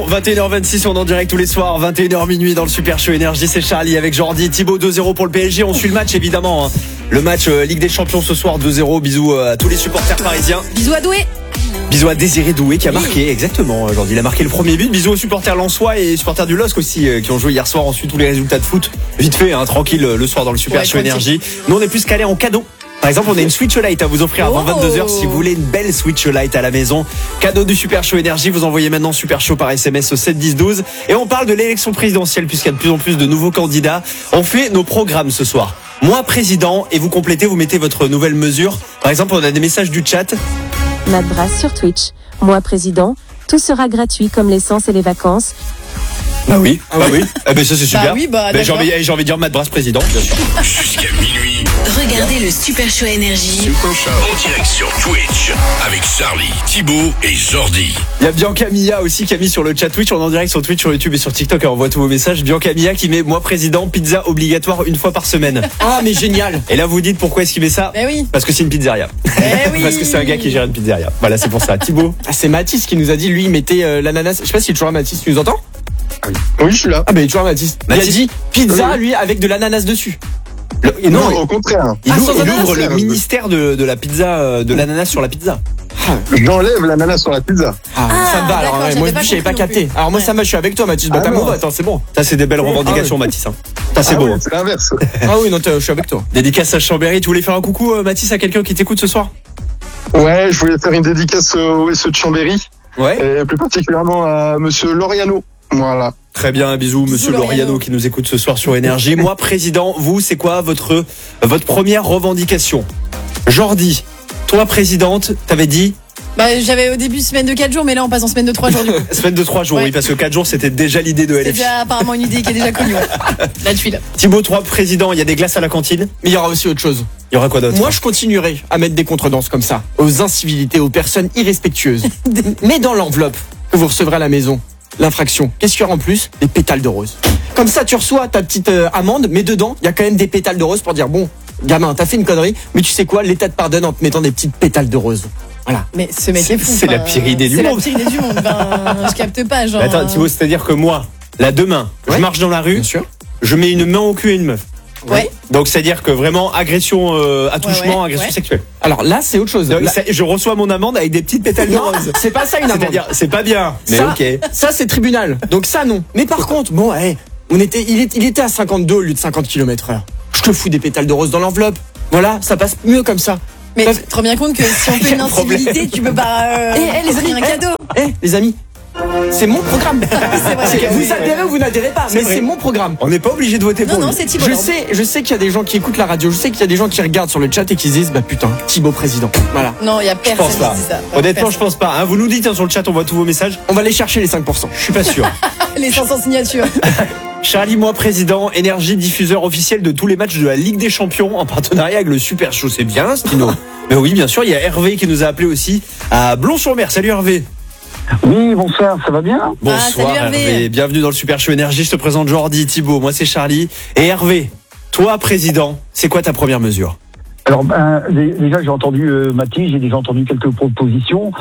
21h26, on est en direct tous les soirs, 21h minuit dans le Super Show Énergie, c'est Charlie avec Jordi, Thibaut 2-0 pour le PSG, on suit le match évidemment, hein. Le match Ligue des Champions ce soir 2-0, bisous à tous les supporters parisiens. Bisous à Doué. Bisous à Désiré Doué qui a marqué, exactement, Jordi, il a marqué le premier but, bisous aux supporters lensois et supporters du LOSC aussi qui ont joué hier soir, on suit tous les résultats de foot, vite fait, hein, tranquille le soir dans le Super Show Énergie. Nous on est plus calés en cadeau. Par exemple, on a une Switch Lite à vous offrir avant 22h si vous voulez une belle Switch Lite à la maison. Cadeau du Super Show Énergie, vous envoyez maintenant Super Show par SMS au 7 10 12. Et on parle de l'élection présidentielle puisqu'il y a de plus en plus de nouveaux candidats. On fait nos programmes ce soir. Moi président et vous complétez, vous mettez votre nouvelle mesure. Par exemple, on a des messages du chat. Matt Brass sur Twitch. Moi président, tout sera gratuit comme l'essence et les vacances. Bah oui. Eh ben ça c'est super. J'ai envie de dire Matt Brass président, bien sûr. Jusqu'à minuit. Regardez le Super Show Énergie. En direct sur Twitch avec Charlie, Thibaut et Jordi. Il y a Bianca Mia aussi qui a mis sur le chat Twitch, on est en direct sur Twitch, sur YouTube et sur TikTok, on voit tous vos messages. Bianca Mia qui met moi président, pizza obligatoire une fois par semaine. Ah mais génial. Et là vous dites pourquoi est-ce qu'il met ça? Oui. Parce que c'est une pizzeria. Oui. Parce que c'est un gars qui gère une pizzeria. Voilà, c'est pour ça. Thibaut. C'est Mathis qui nous a dit, lui, il mettait l'ananas. Je sais pas s'il est toujours là, Mathis, tu nous entends? Oui, je suis là. Ah, il est toujours là, Mathis. Il a dit pizza, lui, avec de l'ananas dessus. Non, au contraire. Il ouvre le ministère de la pizza, de l'ananas sur la pizza. J'enlève l'ananas sur la pizza. Ça me va, alors, moi, j'avais pas capté. Alors, moi, ça me, je suis avec toi, Mathis. Bah, t'as mon vote, c'est bon. Ça, c'est des belles revendications, Mathis. Ça, c'est beau. Ouais, c'est l'inverse. Ah oui, non, je suis avec toi. Dédicace à Chambéry. Tu voulais faire un coucou, Mathis, à quelqu'un qui t'écoute ce soir? Ouais, je voulais faire une dédicace au SE de Chambéry. Ouais. Et plus particulièrement à monsieur Loriano. Voilà. Très bien, bisous, monsieur Loriano qui nous écoute ce soir sur Énergie. Moi, président, vous, c'est quoi votre première revendication? Jordi, toi, présidente, t'avais dit? J'avais au début semaine de 4 jours, mais là on passe en semaine de 3 jours du coup. Semaine de 3 jours, Ouais. oui, parce que 4 jours, c'était déjà l'idée de LFI. C'est déjà apparemment une idée qui est déjà connue. Là, tu là. Thibaut, toi, président, il y a des glaces à la cantine? Mais il y aura aussi autre chose. Il y aura quoi d'autre? Moi, je continuerai à mettre des contredanses comme ça, aux incivilités, aux personnes irrespectueuses. Mais dans l'enveloppe que vous recevrez à la maison, l'infraction, qu'est-ce qu'il y aura en plus? Des pétales de rose. Comme ça, tu reçois ta petite amende, mais dedans, il y a quand même des pétales de rose pour dire, bon, gamin, t'as fait une connerie, mais tu sais quoi, l'État te pardonne en te mettant des petites pétales de rose. Voilà. Mais ce mec est fou. C'est la pire idée du monde. C'est la pire idée du monde. Je capte pas, genre. Attends, Thibaut, c'est-à-dire que moi, là, demain, je marche dans la rue, Bien sûr. je mets une main au cul à une meuf. Ouais. Donc, c'est-à-dire que vraiment, agression, attouchement, agression sexuelle. Alors là, c'est autre chose. Donc, Là- je reçois mon amende avec des petites pétales de Non, rose. c'est pas ça une amende. C'est-à-dire, c'est pas bien, mais ça, ok. ça, c'est tribunal. Donc ça, non. Mais par contre, bon, il était à 52 au lieu de 50 km/h. Je te fous des pétales de rose dans l'enveloppe. Voilà, ça passe mieux comme ça. Mais tu te rends bien compte que si on fait une incivilité, tu peux pas. Les amis, un cadeau. Les amis, c'est mon programme. C'est vrai. Vous adhérez ou vous n'adhérez pas, mais vrai. c'est mon programme. On n'est pas obligé de voter pour Non, lui. c'est Thibaut. Je sais qu'il y a des gens qui écoutent la radio, je sais qu'il y a des gens qui regardent sur le chat et qui se disent, bah putain, Thibaut président. Voilà. Non, il y a Je personne pense pas. qui dit ça. Honnêtement, je pense pas. Hein, vous nous dites sur le chat, on voit tous vos messages. On va aller chercher les 5%. Je suis pas sûr. Les 500 signatures. Charlie, moi, président, Énergie, diffuseur officiel de tous les matchs de la Ligue des Champions en partenariat avec le Super Show. C'est bien, Stino. Mais oui, bien sûr, il y a Hervé qui nous a appelé aussi à Blon-sur-Mer. Salut Hervé. Oui, bonsoir, ça va bien? Bonsoir salut Hervé. Bienvenue dans le Super Show Énergie. Je te présente Jordi, Thibaut, moi c'est Charlie. Et Hervé, toi, président, c'est quoi ta première mesure? Alors, déjà, j'ai entendu Mathis, j'ai déjà entendu quelques propositions.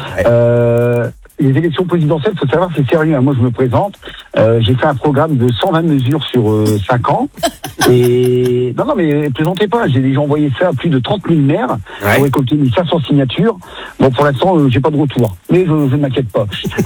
Les élections présidentielles, faut savoir, c'est sérieux. Moi, je me présente. J'ai fait un programme de 120 mesures sur 5 ans. Et non, mais plaisantez pas. J'ai déjà envoyé ça à plus de 30 000 maires pour récolter 500 signatures. Bon, pour l'instant, j'ai pas de retour. Mais je ne m'inquiète pas.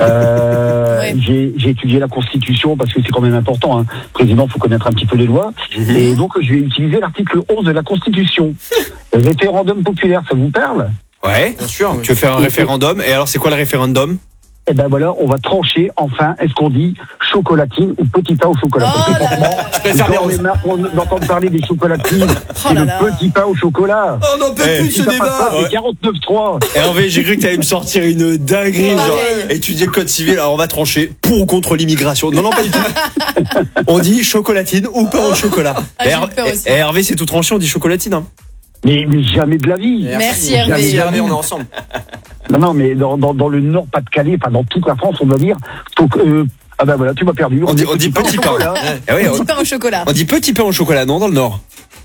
J'ai étudié la Constitution parce que c'est quand même important. Hein. Président, faut connaître un petit peu les lois. Et donc, je vais utiliser l'article 11 de la Constitution. Référendum populaire, ça vous parle? Ouais, bien sûr. Tu veux faire un référendum. Et alors, c'est quoi le référendum? Eh ben voilà, on va trancher enfin, est-ce qu'on dit chocolatine ou petit pain au chocolat? Parce que franchement, j'en ai marre d'entendre parler des chocolatines et le petit pain au chocolat. On n'en peut plus de ce débat. C'est 49.3. Hervé, j'ai cru que t'allais me sortir une dinguerie, genre, étudier le code civil, alors on va trancher pour ou contre l'immigration. Non, pas du tout. On dit chocolatine ou pain au chocolat. Hervé, c'est tout tranché, on dit chocolatine, hein. Mais jamais de la vie. Merci Hervé. Jamais, on est ensemble. Non, mais dans le Nord, Pas-de-Calais, enfin dans toute la France, on va dire. Ah ben voilà, tu m'as perdu. On dit petit pain. Petit pain au chocolat. On dit petit pain au chocolat, non, dans le Nord?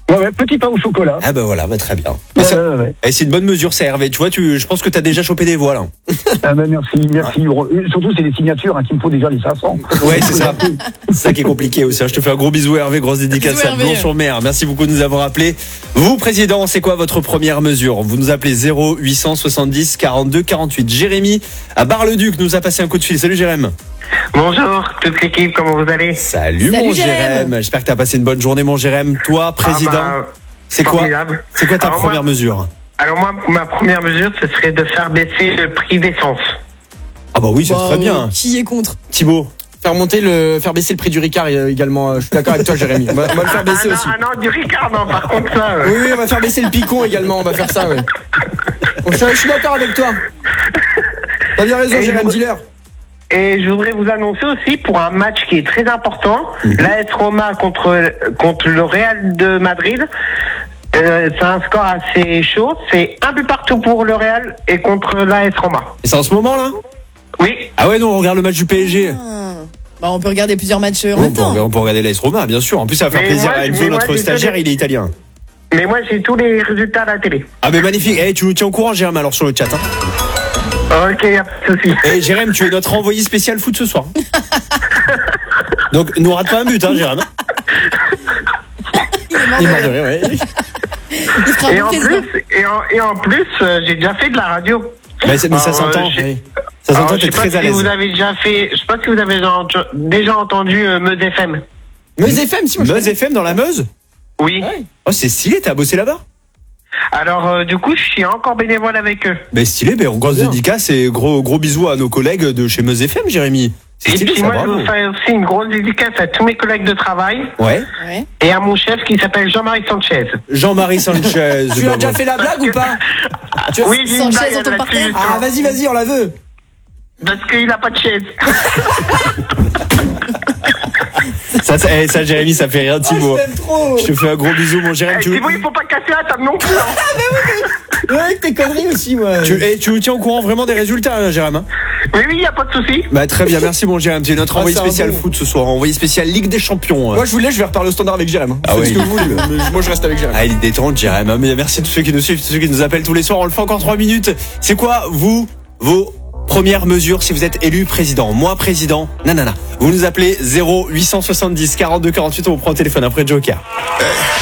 Ouais, petit pain au chocolat. Ah bah voilà, bah très bien. Mais ça- Ouais. eh, c'est une bonne mesure, ça, Hervé. Tu vois, je pense que t'as déjà chopé des voix là. Ah ben merci. Surtout, c'est les signatures qu'il me faut déjà les 500. Ouais, c'est ça. C'est ça qui est compliqué aussi. Je te fais un gros bisou, Hervé. Grosse dédicace Bisous, à Hervé. Blanc-sur-Mer. Merci beaucoup de nous avoir appelés. Vous, président, c'est quoi votre première mesure? Vous nous appelez 0870 42 48. Jérémy à Bar-le-Duc nous a passé un coup de fil. Salut, Jérémy. Bonjour, toute l'équipe, comment vous allez? Salut, Salut, mon Jérémy. Jérémy. J'espère que t'as passé une bonne journée, mon Jérémy. Toi, président, c'est quoi formidable. C'est quoi ta Alors, première moi- mesure? Alors moi, ma première mesure, ce serait de faire baisser le prix d'essence. Ah bah oui, c'est Bah, très bien. Qui est contre? Thibaut. Faire baisser le prix du Ricard également. Je suis d'accord avec toi, Jérémy. On va le faire baisser aussi. Non, du Ricard, non, par contre ça... Oui, on va faire baisser le picon également. On va faire ça, ouais. Bon, je suis d'accord avec toi. T'as bien raison, Et Jérémy vous- Dealer. Et je voudrais vous annoncer aussi pour un match qui est très important, l'AS Roma contre le Real de Madrid. C'est un score assez chaud, c'est un but partout pour le Real et contre l'AS Roma. Et c'est en ce moment là? Oui, Ah ouais, non, on regarde le match du PSG. Bah, on peut regarder plusieurs matchs en même temps. On peut regarder l'AS Roma, bien sûr. En plus, ça va faire Mais plaisir moi, à Enzo, mais moi, notre j'ai stagiaire, donné- il est italien. mais moi j'ai tous les résultats à la télé. Ah mais magnifique. Eh, tu nous tiens au courant, Jérémy, alors sur le chat. Hein. Ok, y a pas de souci. Eh, Jérémy, tu es notre envoyé spécial foot ce soir. Donc, nous rate pas un but, hein, Jérémy. Il m'a adoré, ouais. Il sera Et bon en président. plus, j'ai déjà fait de la radio. Mais ça Alors, s'entend. j'ai- Oui. Ça Alors, s'entend, je t'es sais pas très à si vous l'aise. avez déjà fait, je sais pas si vous avez déjà entendu Meuse FM. Meuse FM, si moi je Meuse FM dans la Meuse? Oui. Oh, c'est stylé, t'as bossé là-bas? Alors du coup, je suis encore bénévole avec eux. Mais stylé, mais grosse dédicace et gros bisous à nos collègues de chez Meuse FM, Jérémy. C'est Et stylé, puis ça, moi, je bravo. veux faire aussi une grosse dédicace à tous mes collègues de travail Ouais. Ouais. et à mon chef qui s'appelle Jean-Marie Sanchez. Jean-Marie Sanchez. Tu as déjà fait la blague ou pas? Oui, j'ai une Sanchez, blague on te là-dessus, partage. justement. Ah, vas-y, on la veut. Parce qu'il a pas de chaise. Ça, Jérémy, ça fait rien, Thibaut. Je t'aime trop. Je te fais un gros bisou, mon Jérémy. Eh, Thibaut, il faut pas casser la table non plus. Hein. Ouais, avec tes conneries aussi, ouais. Tu nous tiens au courant vraiment des résultats, hein, Jérémy? Hein. Oui, y a pas de souci. Bah très bien, merci mon Jérémy. Tu es notre Ah, envoyé c'est un spécial bon. foot ce soir, envoyé spécial Ligue des Champions. Moi, je vais reparler au standard avec Jérémy. Ah Faites oui. ce que vous voulez. Mais moi, je reste avec Jérémy. Ah, il est détente, Jérémy. Mais merci à tous ceux qui nous suivent, tous ceux qui nous appellent tous les soirs. On le fait encore 3 minutes. C'est quoi, vous, vos premières mesures si vous êtes élu président? Moi, président, nanana. Vous nous appelez 0870 42 48. On vous prend au téléphone après Joker.